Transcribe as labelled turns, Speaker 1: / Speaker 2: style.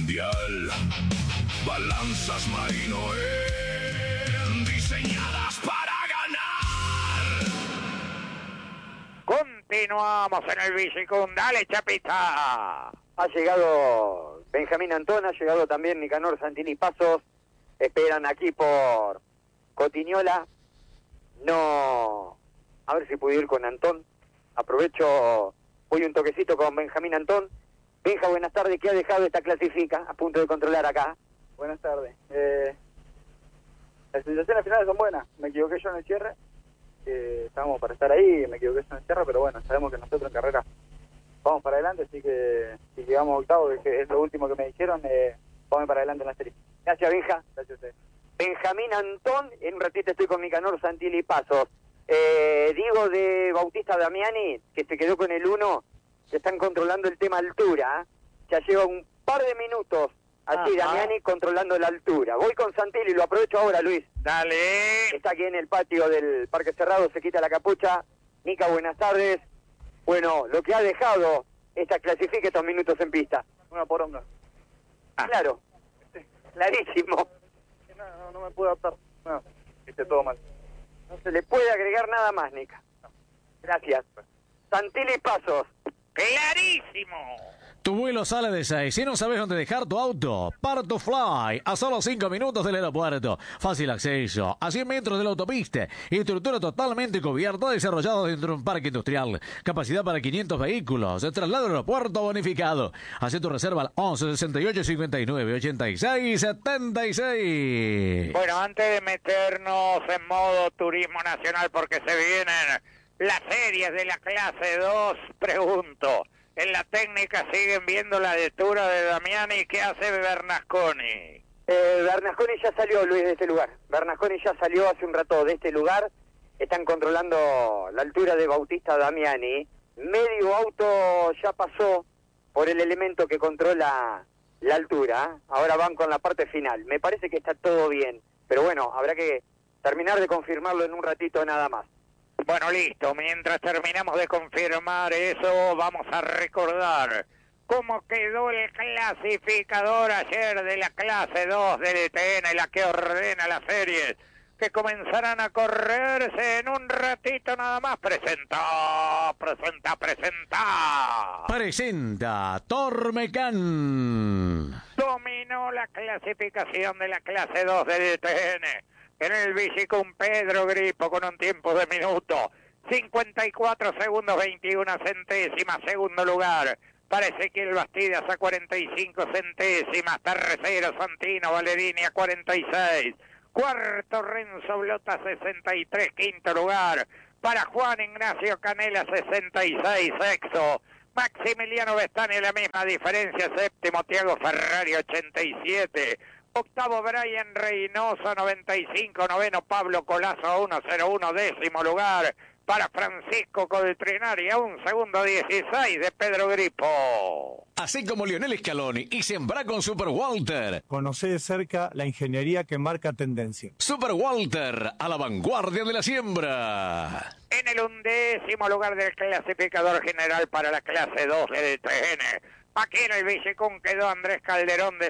Speaker 1: mundial. Balanzas Marino diseñadas para ganar.
Speaker 2: Continuamos en el Bicicún. Dale, Chapita.
Speaker 3: Ha llegado Benjamín Antón, ha llegado también Nicanor Santini Pasos. Esperan aquí por Cotiñola. No, a ver si puedo ir con Antón. Aprovecho, voy un toquecito con Benjamín Antón. Benja, buenas tardes. ¿Qué ha dejado esta clasifica? A punto de controlar acá.
Speaker 4: Buenas tardes. Las sensaciones finales son buenas. Me equivoqué yo en el cierre. Estábamos para estar ahí, me equivoqué yo en el cierre, pero bueno, sabemos que nosotros en carrera vamos para adelante, así que si llegamos octavo, que es lo último que me dijeron, vamos para adelante en la serie.
Speaker 3: Gracias, Benja.
Speaker 4: Gracias a ustedes.
Speaker 3: Benjamín Antón, en un ratito estoy con Nicanor Santini Pasos. Digo de Bautista Damiani, que se quedó con el 1, que están controlando el tema altura. Ya lleva un par de minutos así Damiani controlando la altura. Voy con Santilli, lo aprovecho ahora, Luis.
Speaker 2: Dale.
Speaker 3: Está aquí en el patio del Parque Cerrado, se quita la capucha. Nica, buenas tardes. Bueno, lo que ha dejado esta clasifica estos minutos en pista.
Speaker 4: Una poronga.
Speaker 3: Claro, clarísimo.
Speaker 4: No me puedo adaptar. No, hice todo mal.
Speaker 3: No se le puede agregar nada más, Nica. Gracias. Santilli Pasos.
Speaker 2: Clarísimo.
Speaker 5: Tu vuelo sale de 6 y no sabes dónde dejar tu auto. Parto Fly, a solo 5 minutos del aeropuerto. Fácil acceso, a 100 metros de la autopista. Estructura totalmente cubierta, desarrollada dentro de un parque industrial. Capacidad para 500 vehículos. Traslado al aeropuerto bonificado. Haz tu reserva al 11 68 59 86 76.
Speaker 2: Bueno, antes de meternos en modo turismo nacional, porque se vienen las series de la clase 2, pregunto, en la técnica siguen viendo la altura de Damiani. ¿Qué hace Bernasconi?
Speaker 3: Bernasconi ya salió, Luis, de este lugar. Bernasconi ya salió hace un rato de este lugar. Están controlando la altura de Bautista Damiani. Medio auto ya pasó por el elemento que controla la altura. Ahora van con la parte final. Me parece que está todo bien. Pero bueno, habrá que terminar de confirmarlo en un ratito nada más.
Speaker 2: Bueno, listo. Mientras terminamos de confirmar eso, vamos a recordar cómo quedó el clasificador ayer de la clase 2 del ETN, la que ordena las series, que comenzarán a correrse en un ratito nada más. Presenta
Speaker 5: Tormecán.
Speaker 2: Dominó la clasificación de la clase 2 del ETN. En el Bicicún Pedro Gripo con un tiempo de minuto 54 segundos 21 centésimas. Segundo lugar para Ezequiel Bastidas a 45 centésimas. Tercero Santino Valerini a 46. Cuarto Renzo Blota 63. Quinto lugar para Juan Ignacio Canela 66. Sexto Maximiliano Bestani, la misma diferencia. Séptimo Tiago Ferrari 87. Octavo Brian Reynoso 95, noveno Pablo Colazo 101, décimo lugar para Francisco Coltrinari, a un segundo 16 de Pedro Gripo.
Speaker 5: Así como Lionel Scaloni y sembra con Super Walter.
Speaker 6: Conocé de cerca la ingeniería que marca tendencia.
Speaker 5: Super Walter, a la vanguardia de la siembra.
Speaker 2: En el 11º lugar del clasificador general para la clase 2 del TN. Aquí en el Bicicún quedó Andrés Calderón de